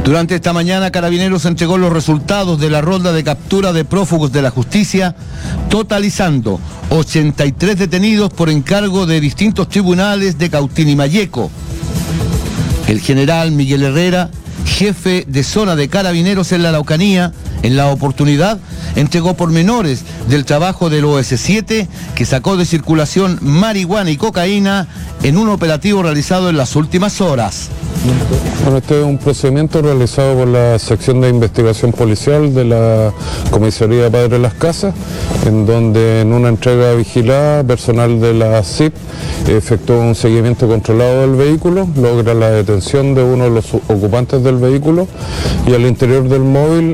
Durante esta mañana, Carabineros entregó los resultados de la ronda de captura de prófugos de la justicia, totalizando 83 detenidos por encargo de distintos tribunales de Cautín y Malleco. El general Miguel Herrera, jefe de zona de Carabineros en la Araucanía, en la oportunidad entregó pormenores del trabajo del OS7 que sacó de circulación marihuana y cocaína en un operativo realizado en las últimas horas. Bueno, este es un procedimiento realizado por la sección de investigación policial de la comisaría Padre Las Casas, en donde en una entrega vigilada, personal de la CIP efectuó un seguimiento controlado del vehículo, logra la detención de uno de los ocupantes del vehículo y al interior del móvil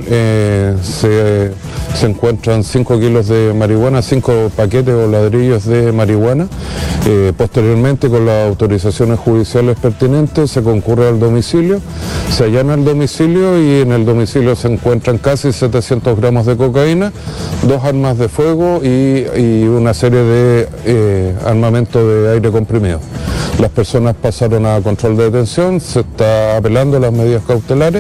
se encuentran 5 kilos de marihuana, 5 paquetes o ladrillos de marihuana. Posteriormente, con las autorizaciones judiciales pertinentes, se concurre al domicilio, se allana el domicilio y en el domicilio se encuentran casi 700 gramos de cocaína, 2 armas de fuego y una serie de armamento de aire comprimido. Las personas pasaron a control de detención, se está apelando las medidas cautelares.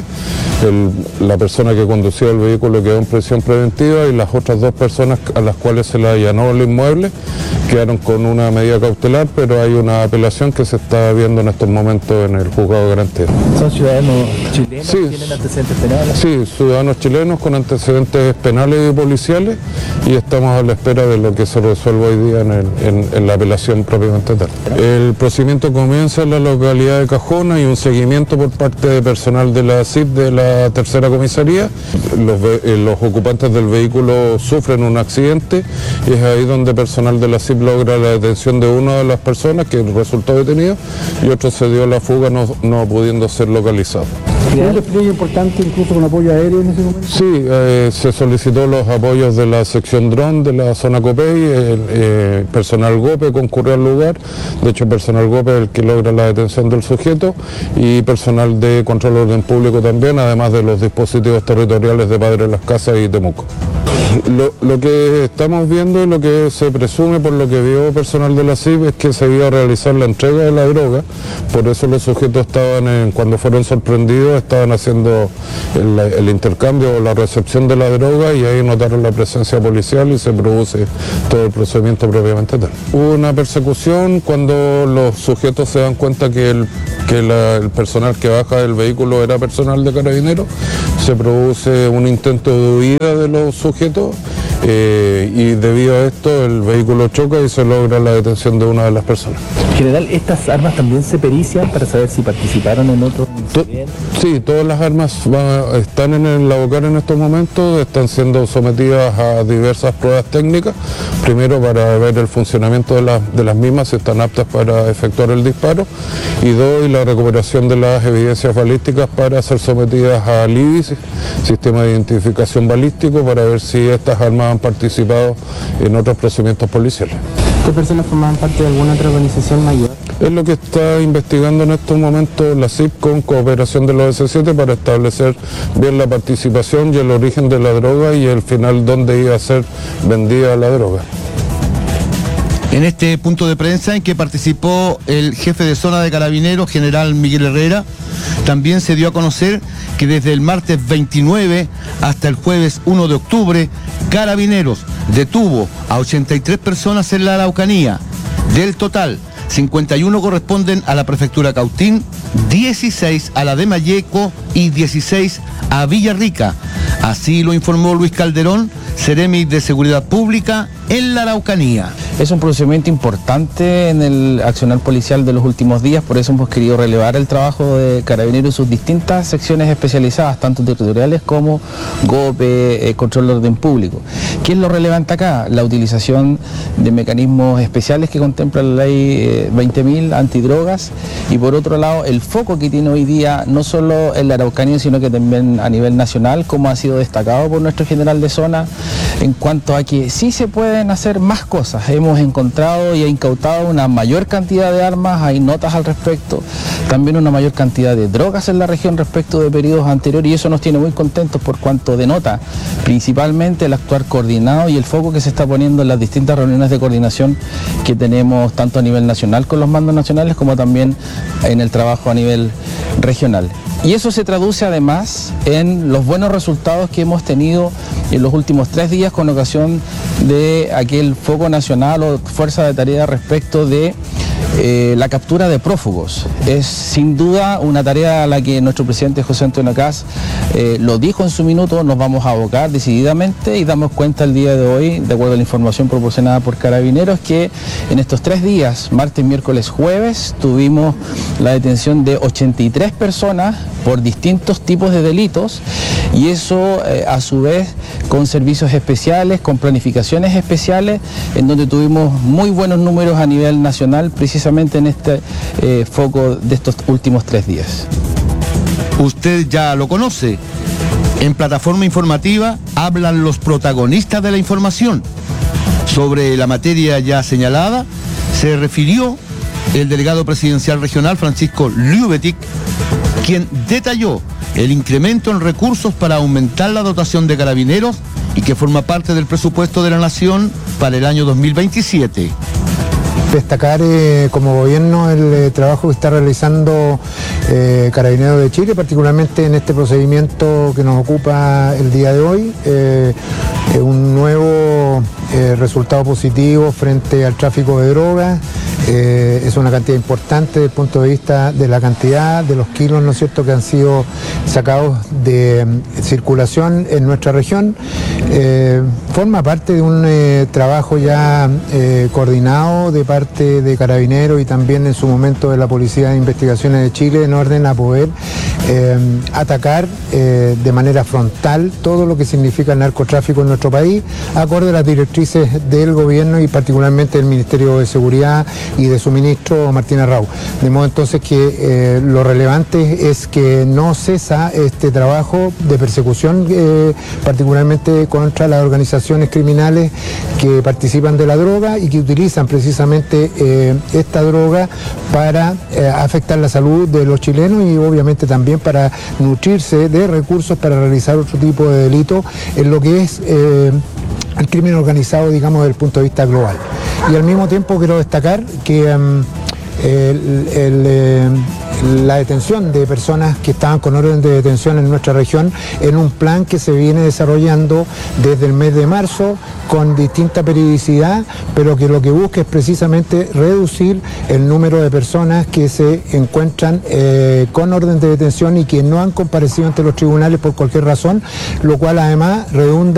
La persona que conducía el vehículo quedó en prisión preventiva y las otras 2 personas a las cuales se le allanó el inmueble quedaron con una medida cautelar, pero hay una apelación que se está viendo en estos momentos en el juzgado de garantía. ¿Son ciudadanos chilenos que tienen antecedentes penales? Sí, ciudadanos chilenos con antecedentes penales y policiales, y estamos a la espera de lo que se resuelva hoy día en la apelación propiamente tal. El procedimiento comienza en la localidad de Cajona y un seguimiento por parte de personal de la CIP de la tercera comisaría. Los ocupantes del vehículo sufren un accidente y es ahí donde personal de la CIP logra la detención de una de las personas que resultó detenido y otro se dio la fuga no pudiendo ser localizado. ¿Fue un despliegue importante incluso con apoyo aéreo en ese momento? Sí, se solicitó los apoyos de la sección dron de la zona Copey, personal GOPE concurrió al lugar, de hecho personal GOPE es el que logra la detención del sujeto y personal de control de orden público también, además de los dispositivos territoriales de Padre Las Casas y Temuco. Lo que estamos viendo y lo que se presume por lo que vio personal de la CIP es que se iba a realizar la entrega de la droga, por eso los sujetos cuando fueron sorprendidos estaban haciendo el intercambio o la recepción de la droga y ahí notaron la presencia policial y se produce todo el procedimiento propiamente tal. Hubo una persecución cuando los sujetos se dan cuenta que el personal que baja del vehículo era personal de Carabineros, se produce un intento de huida de los sujetos y debido a esto el vehículo choca y se logra la detención de una de las personas. General, ¿estas armas también se perician para saber si participaron en otros incidentes? Sí, todas las armas están en el Lavocar en estos momentos, están siendo sometidas a diversas pruebas técnicas, primero para ver el funcionamiento de las mismas, si están aptas para efectuar el disparo, y 2, la recuperación de las evidencias balísticas para ser sometidas al IBIS, sistema de identificación balístico, para ver si estas armas han participado en otros procedimientos policiales. ¿Qué personas formaban parte de alguna otra organización mayor? Es lo que está investigando en estos momentos la CIP con cooperación de los OS7 para establecer bien la participación y el origen de la droga y el final dónde iba a ser vendida la droga. En este punto de prensa en que participó el jefe de zona de Carabineros, general Miguel Herrera, también se dio a conocer que desde el martes 29 hasta el jueves 1 de octubre, Carabineros detuvo a 83 personas en la Araucanía. Del total, 51 corresponden a la prefectura Cautín, 16 a la de Malleco y 16 a Villarrica. Así lo informó Luis Calderón, Seremi de Seguridad Pública en la Araucanía. Es un procedimiento importante en el accionar policial de los últimos días, por eso hemos querido relevar el trabajo de Carabineros en sus distintas secciones especializadas, tanto territoriales como GOPE, control de orden público. ¿Qué es lo relevante acá? La utilización de mecanismos especiales que contempla la ley 20.000 antidrogas y por otro lado el foco que tiene hoy día no solo en la Araucanía sino que también a nivel nacional, como ha sido destacado por nuestro general de zona, en cuanto a que sí se pueden hacer más cosas. Hemos encontrado y incautado una mayor cantidad de armas, hay notas al respecto, también una mayor cantidad de drogas en la región respecto de periodos anteriores y eso nos tiene muy contentos por cuanto denota principalmente el actuar coordinado y el foco que se está poniendo en las distintas reuniones de coordinación que tenemos tanto a nivel nacional con los mandos nacionales como también en el trabajo a nivel regional. Y eso se traduce además en los buenos resultados que hemos tenido en los últimos 3 días con ocasión de aquel foco nacional o fuerza de tarea respecto de la captura de prófugos. Es sin duda una tarea a la que nuestro presidente José Antonio Kast lo dijo en su minuto, nos vamos a abocar decididamente y damos cuenta el día de hoy, de acuerdo a la información proporcionada por Carabineros, que en estos 3 días, martes, miércoles, jueves, tuvimos la detención de 83 personas por distintos tipos de delitos y eso a su vez con servicios especiales, con planificaciones especiales, en donde tuvimos muy buenos números a nivel nacional, precisamente en este foco de estos últimos 3 días. Usted ya lo conoce. En plataforma informativa hablan los protagonistas de la información. Sobre la materia ya señalada, se refirió el delegado presidencial regional Francisco Liubetic, quien detalló el incremento en recursos para aumentar la dotación de carabineros y que forma parte del presupuesto de la Nación para el año 2027. Destacar como gobierno el trabajo que está realizando Carabineros de Chile, particularmente en este procedimiento que nos ocupa el día de hoy, un nuevo resultado positivo frente al tráfico de drogas. Es una cantidad importante desde el punto de vista de la cantidad de los kilos, ¿no es cierto?, que han sido sacados de circulación en nuestra región. Forma parte de un trabajo ya coordinado de parte de Carabineros y también en su momento de la Policía de Investigaciones de Chile en orden a poder atacar de manera frontal todo lo que significa el narcotráfico en nuestro país, acorde a las directrices del gobierno y particularmente del Ministerio de Seguridad y de su ministro Martín Arrau. De modo entonces que lo relevante es que no cesa este trabajo de persecución, particularmente contra las organizaciones criminales que participan de la droga y que utilizan precisamente esta droga para afectar la salud de los chilenos y obviamente también para nutrirse de recursos para realizar otro tipo de delito en lo que es el crimen organizado, digamos, desde el punto de vista global. Y al mismo tiempo quiero destacar que la detención de personas que estaban con orden de detención en nuestra región en un plan que se viene desarrollando desde el mes de marzo con distinta periodicidad, pero que lo que busca es precisamente reducir el número de personas que se encuentran con orden de detención y que no han comparecido ante los tribunales por cualquier razón, lo cual además redunda